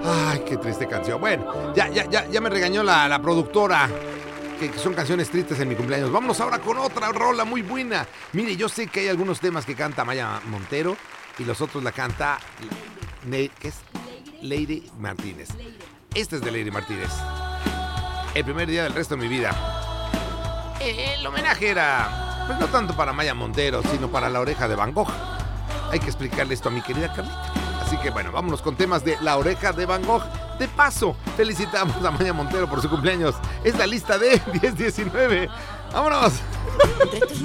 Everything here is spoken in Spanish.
Ay, qué triste canción. Bueno, ya me regañó la productora. Que son canciones tristes en mi cumpleaños. Vámonos ahora con otra rola muy buena. Mire, yo sé que hay algunos temas que canta Maya Montero y los otros la canta ¿qué es? Lady Martínez. Este es de Lady Martínez. El primer día del resto de mi vida. El homenaje era, pues no tanto para Maya Montero, sino para La Oreja de Van Gogh. Hay que explicarle esto a mi querida Carlita. Así que bueno, vámonos con temas de La Oreja de Van Gogh. De paso, felicitamos a Maya Montero por su cumpleaños. Es la lista de 10-19. ¡Vámonos!